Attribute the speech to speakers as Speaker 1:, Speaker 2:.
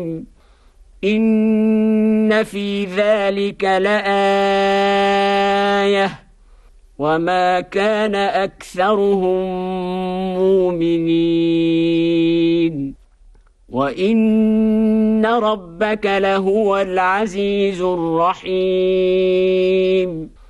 Speaker 1: إن في ذلك لآية وما كان أكثرهم مؤمنين وإن ربك لهو العزيز الرحيم